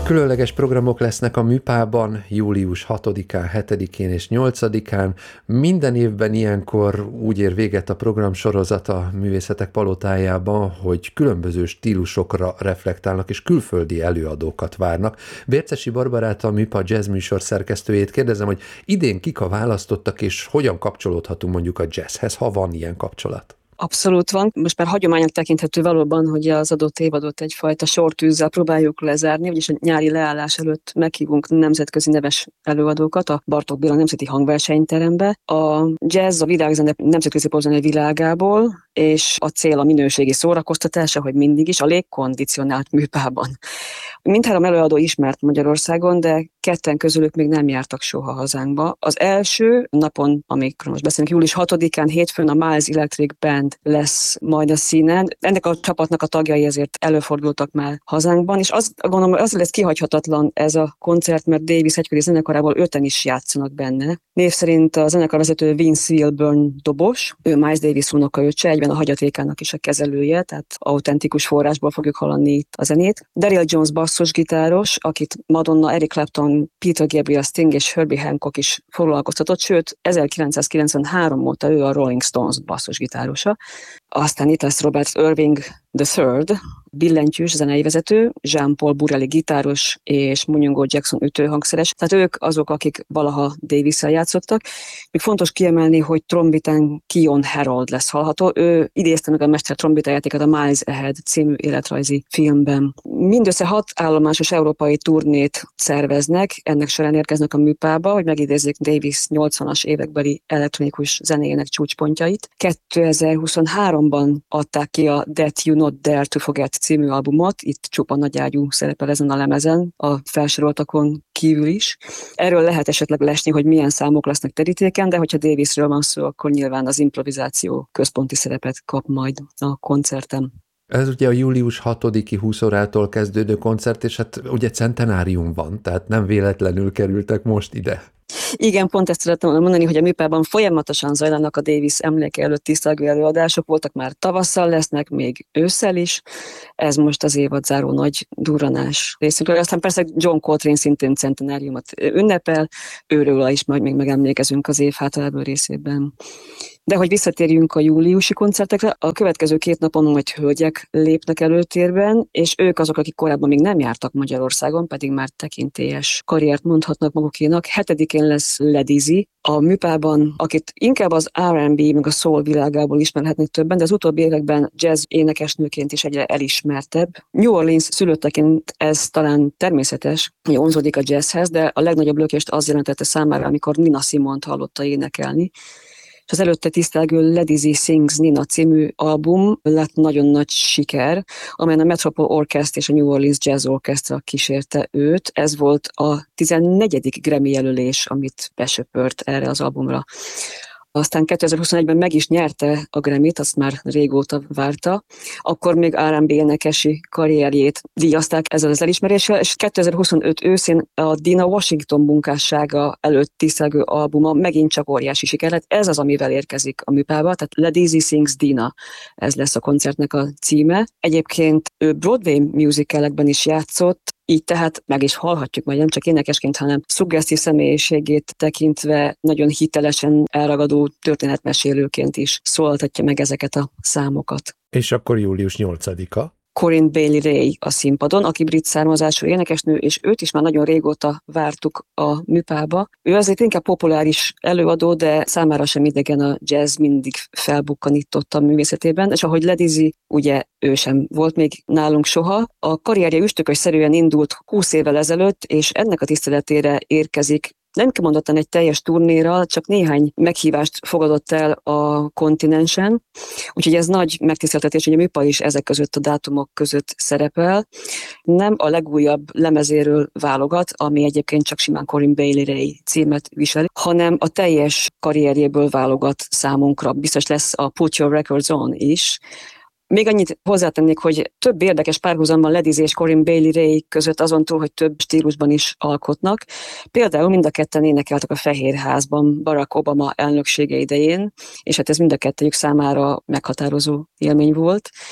Különleges programok lesznek a Műpában július 6-án, 7-én és 8-án. Minden évben ilyenkor úgy ér véget a programsorozat a Művészetek Palotájában, hogy különböző stílusokra reflektálnak és külföldi előadókat várnak. Bércesi Barbarát, a Műpa jazz műsor szerkesztőjét kérdezem, hogy idén kik a választottak és hogyan kapcsolódhatunk mondjuk a jazzhez, ha van ilyen kapcsolat. Abszolút van. Most már hagyománynak tekinthető valóban, hogy az adott évadot egyfajta sortűzzel próbáljuk lezárni, vagyis a nyári leállás előtt meghívunk nemzetközi neves előadókat a Bartók Béla Nemzeti Hangversenyterembe. A jazz a világzene nemzetközi popzene világából, és a cél a minőségi szórakoztatása, hogy mindig is a légkondicionált Műpában. Mindhárom előadó ismert Magyarországon, de ketten közülük még nem jártak soha hazánkba. Az első napon, amikor most beszélünk, július 6-án hétfőn a Miles Electric Band lesz majd a színen. Ennek a csapatnak a tagjai ezért előfordultak már hazánkban, és azt gondolom, hogy azért lesz kihagyhatatlan ez a koncert, mert Davis egykori zenekarából 5-en is játszanak benne. Név szerint a zenekarvezető Vince Wilburn dobos, ő Miles Davis unokaöccse, egyben a hagyatékának is a kezelője, tehát autentikus forrásból fogjuk hallani itt a zenét. Daryl Jones basszusgitáros, akit Madonna, Eric Clapton, Peter Gabriel, Sting és Herbie Hancock is foglalkoztatott, sőt 1993 óta ő a Rolling Stones basszusgitárosa. Aztán itt lesz Robert Irving III, billentyűs zenei vezető, Jean-Paul Burelli gitáros és Munyungo Jackson ütőhangszeres. Tehát ők azok, akik valaha Davis-szel játszottak. Még fontos kiemelni, hogy trombitán Keon Harold lesz hallható. Ő idézte meg a mester trombitájátékát a Miles Ahead című életrajzi filmben. Mindössze 6 állomásos európai turnét szerveznek, ennek során érkeznek a Műpába, hogy megidézzék Davis 80-as évekbeli elektronikus zenéjének csúcspontjait. 2023-ban adták ki a That You Not Dare to Forget című albumot, itt csupa nagyágyú szerepel ezen a lemezen, a felsoroltakon kívül is. Erről lehet esetleg lesni, hogy milyen számok lesznek terítéken, de hogyha Davisről van szó, akkor nyilván az improvizáció központi szerepet kap majd a koncerten. Ez ugye a július 6-i 20 órától kezdődő koncert, és hát ugye centenárium van, tehát nem véletlenül kerültek most ide. Igen, pont ezt szeretném mondani, hogy a Műpában folyamatosan zajlanak a Davis emléke előtt tisztelgő előadások, voltak már tavasszal, lesznek még ősszel is, ez most az évadzáró nagy durranás részünkről. Aztán persze John Coltrane szintén centenáriumot ünnepel, őről is majd még megemlékezünk az év hátralévő részében. De hogy visszatérjünk a júliusi koncertekre, a következő 2 napon majd hölgyek lépnek előtérben, és ők azok, akik korábban még nem jártak Magyarországon, pedig már tekintélyes karriert mondhatnak magukénak. 7-én lesz Ledizzy a Műpában, akit inkább az R&B meg a soul világából ismerhetnek többen, de az utóbbi években jazz énekesnőként is egyre elismertebb. New Orleans szülötteként ez talán természetes, hogy vonzódik a jazzhez, de a legnagyobb lökést az jelentette számára, amikor Nina Simont hallotta énekelni. És az előtte tisztelgő Ledizzy Sings Nina című album lett nagyon nagy siker, amelyen a Metropole Orchestra és a New Orleans Jazz Orchestra kísérte őt. Ez volt a 14. Grammy jelölés, amit besöpört erre az albumra. Aztán 2021-ben meg is nyerte a Grammy-t, azt már régóta várta. Akkor még R&B énekesi karrierjét díjazták ezzel az elismeréssel, és 2025 őszén a Dina Washington munkássága előtt tisztelgő albuma megint csak óriási siker lett. Ez az, amivel érkezik a Műpába, tehát Ledizzy Sings Dina, ez lesz a koncertnek a címe. Egyébként ő Broadway musicalekben is játszott, így tehát meg is hallhatjuk, majd nem csak énekesként, hanem szuggesztív személyiségét tekintve nagyon hitelesen elragadó történetmesélőként is szólaltatja meg ezeket a számokat. És akkor július 8-a? Corinne Bailey Rae a színpadon, aki brit származású énekesnő, és őt is már nagyon régóta vártuk a Műpába. Ő azért inkább populáris előadó, de számára sem idegen a jazz, mindig felbukkanította a művészetében, és ahogy Ledizzy, ugye ő sem volt még nálunk soha. A karrierje üstökösszerűen indult 20 évvel ezelőtt, és ennek a tiszteletére érkezik nem kimondottan egy teljes turnéra, csak néhány meghívást fogadott el a kontinensen, úgyhogy ez nagy megtiszteltetés, hogy a Műpa is ezek között a dátumok között szerepel. Nem a legújabb lemezéről válogat, ami egyébként csak simán Corinne Bailey Rae címet viseli, hanem a teljes karrierjéből válogat számunkra. Biztos lesz a Put Your Records On is. Még annyit hozzátennék, hogy több érdekes párhuzam van Ledizzy és Corinne Bailey Rae között, azon túl, hogy több stílusban is alkotnak. Például mind a ketten énekeltek a Fehérházban Barack Obama elnöksége idején, és hát ez mind a kettőjük számára meghatározó élmény volt.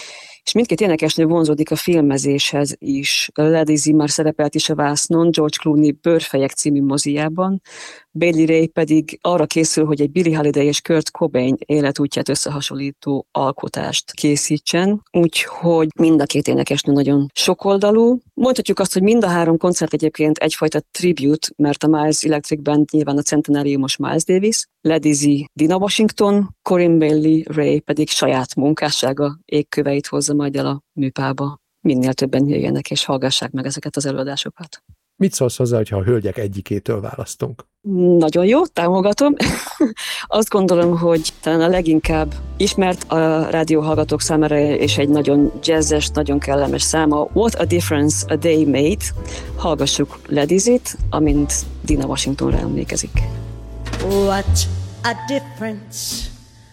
És mindkét énekesnő vonzódik a filmezéshez is. Ledizzy már szerepelt is a vásznon, George Clooney Bőrfejek című moziában, Bailey Ray pedig arra készül, hogy egy Billie Holiday és Kurt Cobain életútját összehasonlító alkotást készítsen, úgyhogy mind a két énekesnő nagyon sokoldalú. Mondhatjuk azt, hogy mind a három koncert egyébként egyfajta tribute, mert a Miles Electric Band nyilván a centenáriumos Miles Davis, Ledizzy Dinah Washington, Corinne Bailey Ray pedig saját munkássága égköveit hozza majd el a műpába. Minél többen jöjjenek és hallgassák meg ezeket az előadásokat. Mit szólsz hozzá, hogyha a hölgyek egyikétől választunk? Nagyon jó, támogatom. Azt gondolom, hogy talán a leginkább ismert a rádióhallgatók számára, és egy nagyon jazzes, nagyon kellemes száma, What a Difference a Day Made. Hallgassuk Ledizzyt, amint Dinah Washingtonra emlékezik. What a difference